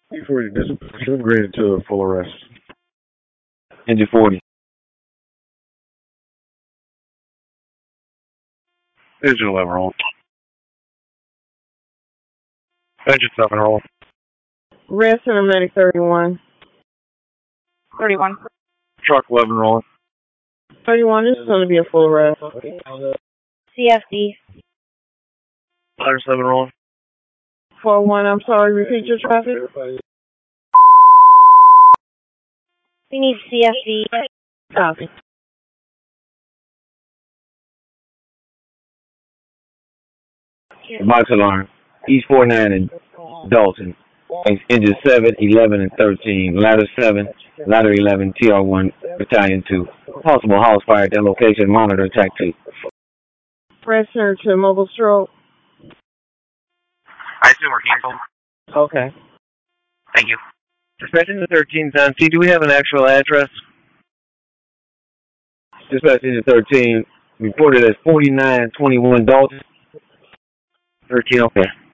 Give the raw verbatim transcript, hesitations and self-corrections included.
E forty dispatch upgraded to a full arrest. Engine forty. Engine eleven roll. Engine seven roll. Red Cinematic thirty-one. thirty-one. Truck eleven roll. thirty-one, this is going to be a full arrest. C F D. Ladder seven roll. four one, I'm sorry, repeat your traffic. We need C F D. Copy. Box alarm. East forty-nine and Dalton. Engine seven, eleven, and thirteen. Ladder seven, ladder eleven, T R one, Battalion two. Possible house fire at that location. Monitor attack two. Press her to mobile stroke. I assume we're canceled. Okay. Thank you. Dispatch engine thirteen, on C. Do we have an actual address? Dispatch engine thirteen, reported as forty-nine twenty-one Dalton. thirteen, okay.